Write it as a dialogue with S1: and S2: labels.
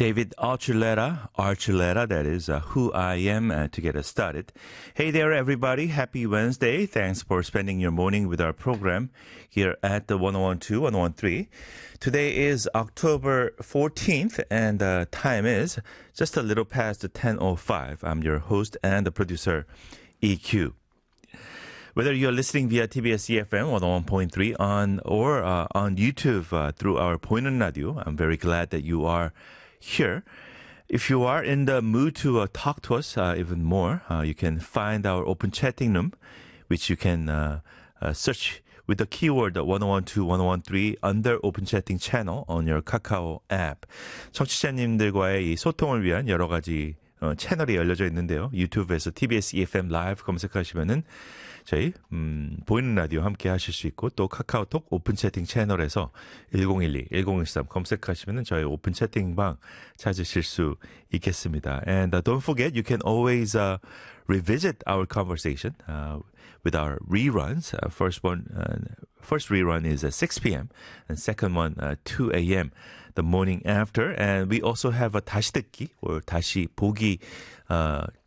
S1: David Archuleta, that is Who I Am, to get us started. Hey there, everybody. Happy Wednesday. Thanks for spending your morning with our program here at the 1012, 1013. Today is October 14th, and the time is just a little past 10:05. I'm your host and the producer, EQ. Whether you're listening via TBS EFM 101.3 on YouTube through our 보이는 radio, I'm very glad that you are here. If you are in the mood to talk to us even more, you can find our open chatting room, which you can search with the keyword 1012, 1013 under open chatting channel on your Kakao app. 청취자님들과의 이 소통을 위한 여러 가지 채널이 열려져 있는데요. 유튜브에서 TBS EFM 라이브 검색하시면은 저희 보이는 라디오 함께 하실 수 있고, 또 카카오톡 오픈 채팅 채널에서 1012, 1013 검색하시면은 저희 오픈 채팅방 찾으실 수 있겠습니다. And don't forget, you can always revisit our conversation with our reruns. First rerun is at 6 p.m. and second one 2 a.m. the morning after. And we also have a 다시 듣기 or 다시 보기